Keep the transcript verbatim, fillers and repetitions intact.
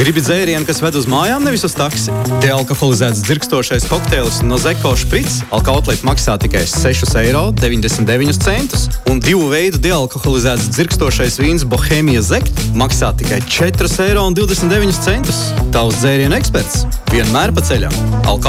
Gribi dzērienu, kas ved uz mājām, nevis uz taksi? Dealkoholizēts dzirkstošais kokteilis no Zeko Šprits alkohotlīte maksā tikai sešus eiro deviņdesmit deviņus centus. Un divu veidu dealkoholizēts dzirkstošais vīns Bohēmija Zekt maksā tikai četrus eiro divdesmit deviņus centus. Tavs dzērienu eksperts vienmēr pa ceļam. Alko